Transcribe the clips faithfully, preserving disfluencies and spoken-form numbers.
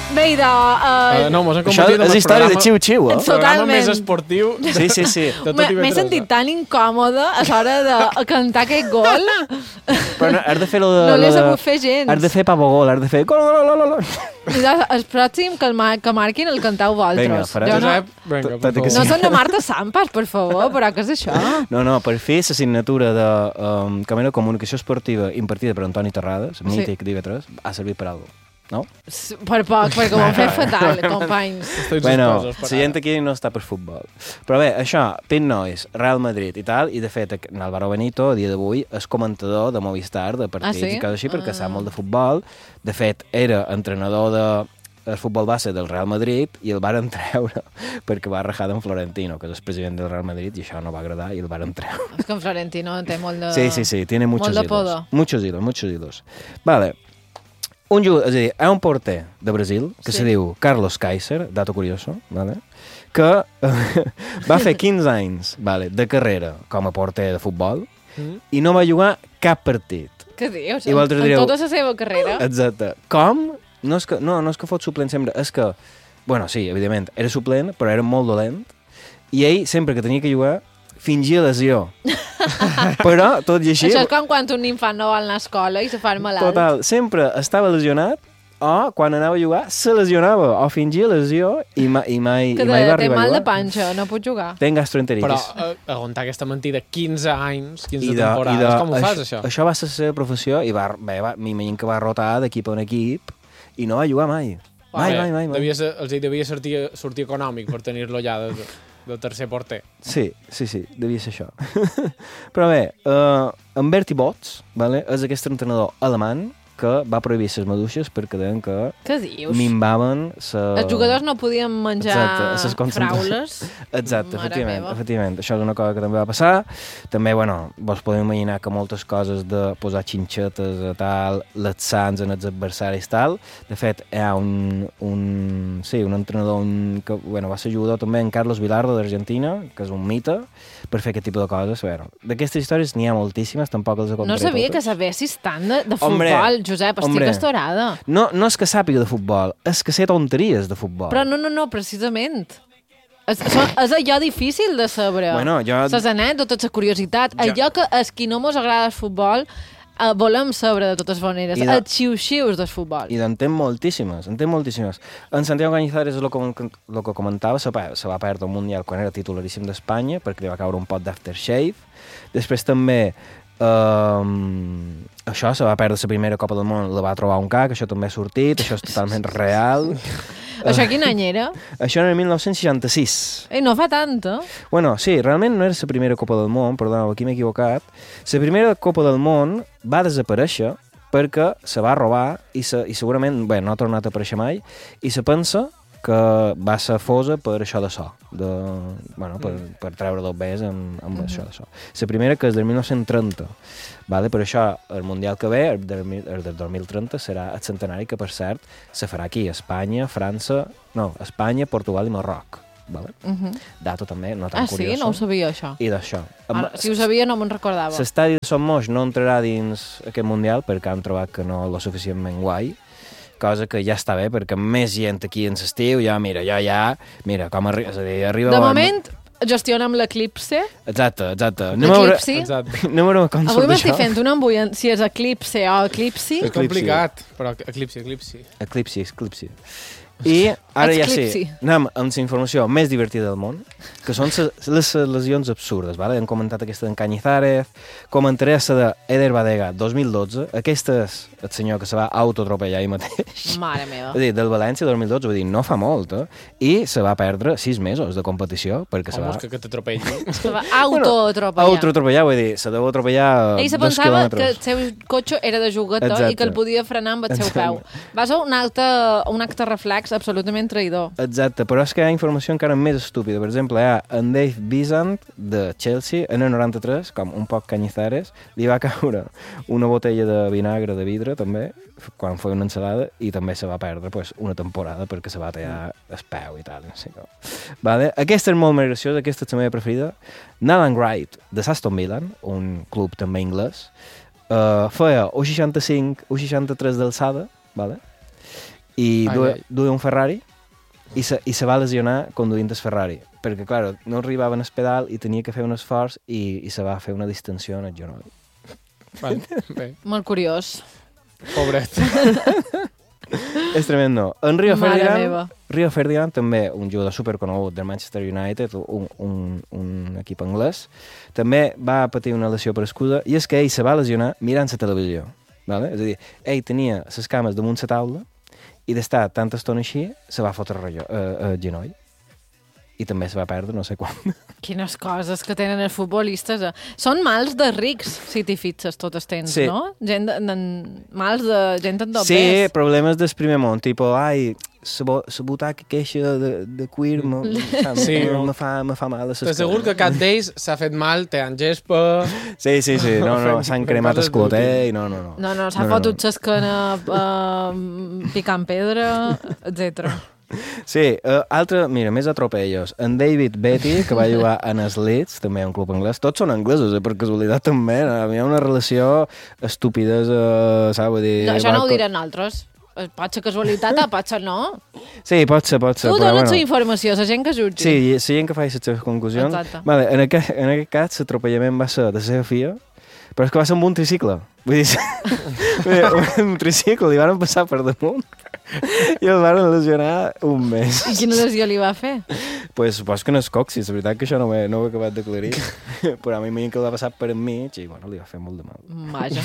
Bé, idò... Uh, uh, no, mos hem Això convertit és història de xiu-xiu, eh? El programa Totalment. més esportiu. Sí, sí, sí. M'he sentit tan incòmoda a l'hora de cantar aquest gol. Però no, has de fer lo de... No l'he lo de- sabut fer gens. Has de fer pavogol, has de fer... gol, gol, gol, gol. I doncs, el pròxim que, el mar que marquin el cantau vosaltres. Vinga, faràs. Jo no, Josep, vinga, Tot- per tot i que favor. no són de Marta Sampas, per favor, però què és això? No, no, per fer l'assignatura de um, Camera Comunicació Esportiva impartida per Antoni Terrades, mític d'I V tres, ha servit per alguna cosa, no? S- Per poc, perquè ho han fet fatal, companys. Estic Bueno, suspesos per la gent ara. aquí no està per futbol. Però bé, això, Pit Nois, Real Madrid i tal, i de fet, en Álvaro Benito, a dia d'avui, és comentador de Movistar, de partits Ah, sí? i coses així, perquè Ah. sap molt de futbol. De fet, era entrenador de el futbol base del Real Madrid i el varen treure perquè va rajar d'en Florentino, que és el president del Real Madrid, i això no va agradar i el varen treure. És que en Florentino té molt de... Sí, sí, sí, tiene muchos Molt de hilos. poder. Muchos hilos, muchos hilos. Vale. Un jugador, és a dir, hi ha un porter de Brasil que Sí. se diu Carlos Kaiser, dato curioso, vale? Que va fer quinze anys vale, de carrera com a porter de futbol Mm. i no va jugar cap partit. Què dius? I vosaltres En direu- tota la seva carrera? Exacte. Com? No és que, no, no és que fot suplent sempre, és que, bueno, sí, evidentment, era suplent, però era molt dolent, i ell, sempre que tenia que jugar, fingia lesió. Però, tot i així... Això és com quan un infant no vol anar a escola i se fa malalt. Total, sempre estava lesionat o quan anava a jugar se lesionava o fingia lesió i, ma, i mai, Que i mai de, va té arribar a mal de jugar. panxa, no pot jugar. Tenc gastroenteritis. Però eh, aguantar aquesta mentida quinze anys, quinze I de, temporades, i de, com ho fas, això? Això va ser la seva professió i va, bé, va, m'imagino que va rotar d'equip en equip i no va jugar mai. Mai, Bé, mai, mai, mai. Devia ser, els hi devia sortir, sortir econòmic per tenir-lo ja de, de tercer porter. Sí, sí, sí, devia ser això. Però bé, uh, en Berti Bots, vale, és aquest entrenador alemany que va prohibir les maduixes perquè deien que Què dius? minvaven sa... Els jugadors no podien menjar Exacte, ses concentracions. fraules? Exacte, Mare efectivament, meva. efectivament. Això és una cosa que també va passar. També, bueno, vos podeu imaginar que moltes coses de posar xinxetes a tal, les sants en els adversaris tal. De fet, hi ha un, un, sí, un entrenador un, que bueno, va ser jugador també en Carlos Vilardo d'Argentina, que és un mite, per fer aquest tipus de coses. Bueno, d'aquestes històries n'hi ha moltíssimes, tampoc els contaré No sabia que totes. sabessis tant de, de Hombre, futbol, Josep, estic hombre. estorada. No, no és que sàpiga de futbol, és que sé tonteries de futbol. Però no, no, no, precisament. És, això, és allò difícil de saber. Bueno, jo- Les anècdotes, la curiositat, Jo- allò que és qui no mos agrada el futbol eh, volem saber de totes maneres. I de- Els xiu-xius del futbol. I en té moltíssimes, en té moltíssimes. En Santiago Cañizares és el que, el que comentava, se, va- se va perdre el Mundial quan era titularíssim d'Espanya, perquè li va caure un pot d'aftershave. Després també Um, això, se va perdre la primera Copa del Món, la va trobar un cac, això també ha sortit, això és totalment real. Això quin any era? Això era el dinou seixanta-sis. Ei, no fa tant, eh? Bueno, sí, realment no era la primera Copa del Món, perdoneu, aquí m'he equivocat. La primera Copa del Món va desaparèixer perquè se va robar i, se, i segurament, bé, no ha tornat a aparèixer mai, i se pensa que va ser fosa per això de so, de, bueno, per, per treure del bes amb, amb mm -hmm. això de so. La primera, que és del dinou trenta, vale? Per això el Mundial que ve, el del, el del dos mil trenta, serà el centenari que, per cert, se farà aquí, a Espanya, França, no, Espanya, Portugal i Marroc. Vale? Uh -huh. Dato també, no tan Ah, sí? curioso. No ho sabia, això. I d'això. Ara, si ho sabia, no me'n recordava. L'estadi de Son Moix no entrarà dins aquest Mundial perquè han trobat que no és suficientment guai, cosa que ja està bé, perquè més gent aquí en l'estiu, ja, mira, ja, ja, mira, com arri és a dir, arriba... De el- moment, gestionem l'eclipse. Exacte, exacte. Anem a veure, L'eclipsi. Exacte. anem a veure com Avui surt m'estic això. fent una embullent si és eclipse o eclipsi. És complicat, però eclipsi, eclipsi. Eclipsi, eclipsi. I ara ja sí, Eclipsi. anem amb la informació més divertida del món, que són les, les lesions absurdes, vale? Hem comentat aquesta d'en Cañizares, comentaré la d'Eder Badega, dos mil dotze, aquesta és el senyor que se va autoatropellar ell mateix. Mare meva. És a dir, del València dos mil dotze, vull dir, no fa molt, eh? I se va perdre sis mesos de competició, perquè se Home, va... és que, que t'atropelli. Se va autoatropellar. Autoatropellar, vull dir, se deu atropellar Ell se dos pensava que quilòmetres. el seu cotxe era de juguete Exacte. i que el podia frenar amb el seu Exacte. peu. Va ser un acte, un acte reflex absolutament traïdor. Exacte, però és que hi ha informació encara més estúpida. Per exemple, hi ha en Dave Bizant, de Chelsea, en el noranta-tres, com un poc Cañizares, li va caure una botella de vinagre de vidre, també, quan feia una ensalada, i també se va perdre pues, una temporada perquè se va tallar el peu i tal. No sé com. Vale? Aquesta és molt més graciosa, aquesta és la meva preferida. Nalan Wright, de Aston Villa, un club també anglès, uh, feia un seixanta-cinc, un seixanta-tres d'alçada, vale? i Ai, duia, ai. duia un Ferrari i se, i se va lesionar conduint el Ferrari, perquè, clar, no arribava en el pedal i tenia que fer un esforç i, i se va fer una distensió en el genoll. Val, bé, Molt curiós. pobret. És tremendo. En Rio Mare Ferdinand, meva. Rio Ferdinand, també un jugador superconegut del Manchester United, un, un, un equip anglès, també va patir una lesió per escuda, i és que ell se va lesionar mirant la televisió. Vale? És a dir, ell tenia les cames damunt la taula i d'estar tanta estona així se va fotre el uh, genoll. I també se va perdre no sé quan. Quines coses que tenen els futbolistes. Eh? Són mals de rics, si t'hi fixes tot el temps, Sí. no? Gent de, de, mals de gent en Sí, dobbers. problemes del primer món, tipo, ai, la butaca queixa de, de cuir me, Sí, sí, me, no. me, fa, me fa mal a les T'asseguro que cap d'ells s'ha fet mal, té en gespa... Sí, sí, sí, no, no, s'han Fent cremat coses el cloter i no, no, no. No, no, s'ha No, no, fotut l'esquena uh, picant pedra, etcètera. Sí, uh, altre, mira, més atropellos. En David Beatty, que va jugar en els Leeds, també un club anglès. Tots són anglesos, eh, per casualitat també. No? Hi ha una relació estupidesa, saps? Vull dir, No, això no ho va- diran altres. Pot ser casualitat, pot ser no. Sí, pot ser, pot ser. Tu però, dones bueno. la informació, la gent que jutgi. Sí, i la gent que fa les seves conclusions. Exacte. Vale, en, aquest, en aquest cas, l'atropellament va ser de la seva filla, però és que va ser amb un tricicle. Vull dir, vull dir un tricicle, li van passar per damunt i el van lesionar un mes. I quina lesió li va fer? Pues supos que no és coxis, la veritat que això no ho he, no ho he acabat d'aclarir. Però a mi m'imagino que el va passar per enmig i, bueno, li va fer molt de mal. Vaja.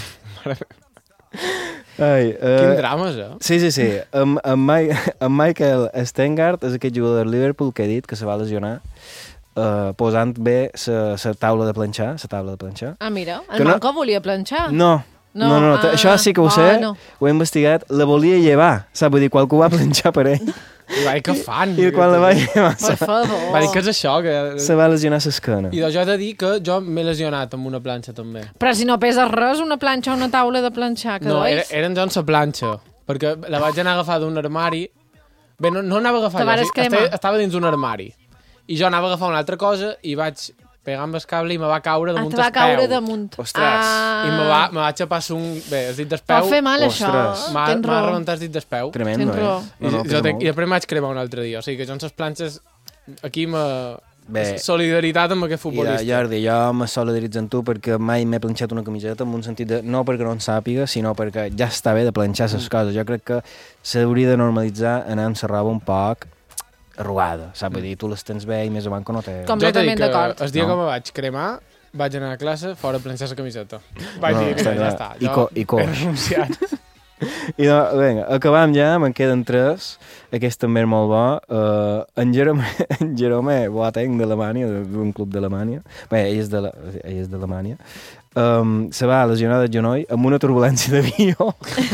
Ai, Quin uh, drames, eh? sí, sí, sí. En, en, Mai, en Michael Stengard és aquest jugador del Liverpool que he dit que se va lesionar uh, posant bé la taula de planxar, la taula de planxar. Ah, mira, Que el no- Manco volia planxar. No, No, no, no, no ah, això sí que ho sé, bueno. ho he investigat, la volia llevar, saps? Vull dir, qualcú va planxar per ell I va dir, què fan? i quan la va llevar Per se, favor. Va dir, què és això? Que... se va lesionar l'esquena. I doncs jo he de dir que jo m'he lesionat amb una planxa també. Però si no pesa res, una planxa o una taula de planxar, que No, era, dois? eren jo en la planxa, perquè la vaig anar a agafar d'un armari. Bé, no, no anava a agafar Te jo, vares o sigui, cremar. estava, estava dins d'un armari. I jo anava a agafar una altra cosa i vaig pegar amb el cable i me va caure Ah, damunt te va el peu. caure damunt. Ostres. Ah. I me va, me va xapar un... Bé, el dit del peu. Pot fer mal, això. Ostres. M'ha Tens m'ha raó. rebentat el dit del peu. Tremendo, Tens raó. eh? I, No, no, jo pesa te, molt. I després m'haig cremar un altre dia. O sigui que jo en les planxes... Aquí me... Bé. Solidaritat amb aquest I futbolista. Jordi, jo me solidaritzo amb tu perquè mai m'he planxat una camiseta en un sentit de, no perquè no en sàpiga, sinó perquè ja està bé de planxar les coses. Jo crec que s'hauria de normalitzar anar amb la roba un poc arrugada, saps? Vull dir, tu les tens bé i més avant que no té... Com- Jo t'he completament dit que d'acord. el dia No. que me vaig cremar, vaig anar a classe fora a planxar la camiseta. Vaig No, dir, està mira, ja clar. està. I Jo co- i coix. he renunciat. I no, vinga, acabam ja, me'n queden tres. Aquest també és molt bo. Uh, en Jerome, en Jerome Boateng d'Alemanya, d'un club d'Alemanya. Bé, ell és de la- ell és d'Alemanya. Um, se va lesionar del genoll amb una turbulència d'avió.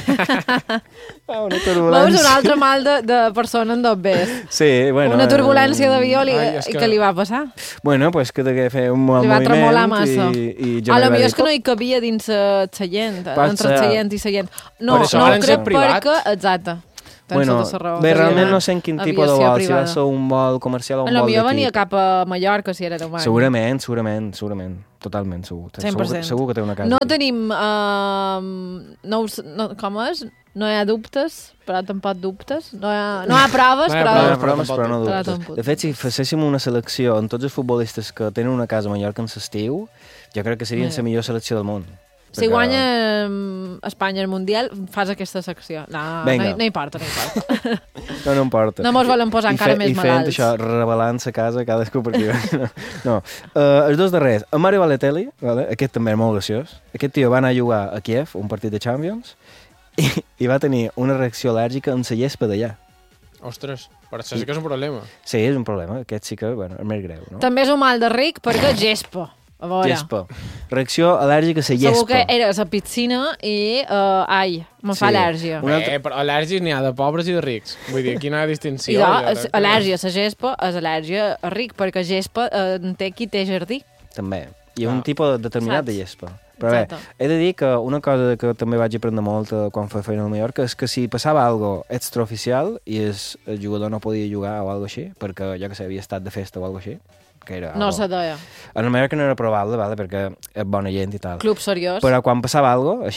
ah, una turbulència. Veus un altre mal de, de persona en dobbers. Sí, bueno. Una turbulència d'avió li, Ai, és que... que- que li va passar. Bueno, pues que de fer un mal Li va moviment tremolar massa. i, i jo A li lo va millor dir, és que no hi cabia dins el seient, Pot entre el ser. seient i seient. No, Per això no ho varen ser crec privats. perquè... Exacte. Tens Bueno, tota la raó. bé, realment Devia no sé en quin anar tipus de aviació vol, si va privada. ser un vol comercial o un A lo vol millor venia d'equip. cap a Mallorca, si era humà. Segurament, segurament, segurament. Totalment segur. cent per Segur, cent. que- segur que té una casa. No aquí. tenim... Uh, no, us- no, com és? No hi ha dubtes, però tampoc dubtes. No hi ha, no hi ha proves, No hi ha però... No, proves, no, proves, però però no tampoc- dubtes. però tampoc. De fet, si féssim una selecció amb tots els futbolistes que tenen una casa a Mallorca en l'estiu, jo crec que serien Mira. la millor selecció del món. Si Perquè- guanya um, Espanya el Mundial, fas aquesta secció. No, no, Vinga. hi- no importa, no importa. No, no importa. No mos volen posar I encara fe- més I fent malalts. això, revelant la casa cadascú per aquí. no, no. Uh, els dos darrers. En Mario Balotelli, vale? Aquest també és molt graciós. Aquest tio va anar a jugar a Kiev, un partit de Champions, i, i va tenir una reacció al·lèrgica en la gespa d'allà. Ostres, però això sí que és un problema. Sí, és un problema. Aquest sí que, bueno, és més greu, no? També és un mal de ric perquè gespa. A veure. Gespa. Reacció al·lèrgica a la gespa. Segur que era a la piscina i, uh, ai, me fa Sí. al·lèrgia. Una altra- Eh, però al·lèrgies n'hi ha de pobres i de rics. Vull dir, quina distinció. I de, jo crec és- que- al·lèrgia a la gespa és al·lèrgia a ric, perquè gespa eh, en té qui té jardí. També. Hi ha Ah. un tipus determinat Saps? de gespa. Però bé, Exacte. he de dir que una cosa que també vaig aprendre molt eh, quan feia feina a Mallorca és que si passava algo extraoficial i es, el jugador no podia jugar o algo així, perquè jo que sé, havia estat de festa o algo així, que era No algo... se deia. En Mallorca no era probable, vale, perquè és bona gent i tal. Club seriós. Però quan passava algo així,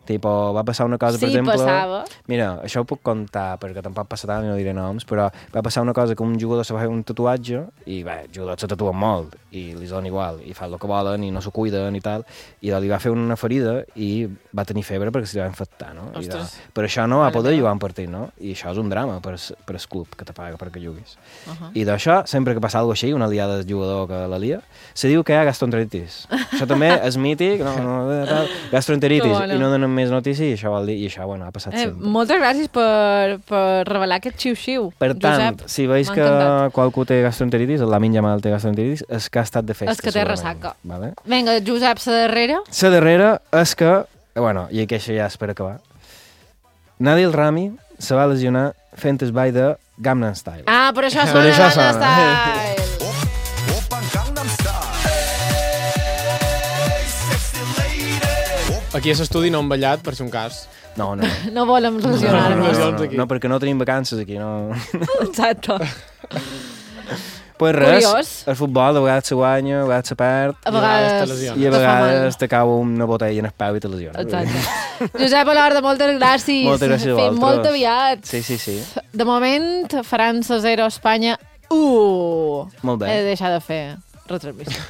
Tipo, va passar una cosa, Sí, per exemple... passava. Mira, això ho puc contar, perquè tampoc passa tant i no diré noms, però va passar una cosa que un jugador se va fer un tatuatge i, bé, els jugadors se tatuen molt i li dona igual, i fan el que volen i no s'ho cuiden i tal, i li va fer una ferida i va tenir febre perquè se li va infectar, no? I de, Ostres. per això no va Mare poder meva. jugar un partit, no? I això és un drama per, per el club que te paga perquè juguis. Uh -huh. I d'això, sempre que passa alguna cosa així, una liada del jugador que la lia, se diu que hi ha gastroenteritis. Això també és mític, no, no, tal, gastroenteritis, Que bona. i no donen més notícies, i això vol dir, i això, bueno, ha passat Eh, sempre. moltes gràcies per, per revelar aquest xiu-xiu, Per tant, Josep. si veus m'ha que encantat. qualcú té gastroenteritis, el Lamin Jamal té gastroenteritis, és que ha estat de festa. És que té segurament, ressaca. Vale? Vinga, Josep, sa darrera. La darrera és que, bueno, i aquí això ja és per acabar, Nadia El Rami se va lesionar fent el ball de Gangnam Style. Ah, per això Per sona això Gangnam sona. Style. Aquí a l'estudi no han ballat, per si un cas. No, no. No volem No, no, lesionar-nos. no, Lesions no, aquí. no, perquè no tenim vacances aquí, no. Exacte. Pues res, Curiós. el futbol a vegades se guanya, a vegades se perd, A I a vegades te vegades... lesiona. i a te fa mal. vegades t'acaba una botella en el peu i te lesiona. Exacte. Josep Alarda, moltes gràcies. Moltes gràcies a Fins vosaltres. molt aviat. Sí, sí, sí. De moment, França zero, Espanya u. Molt bé. He de deixar de fer retransmissió.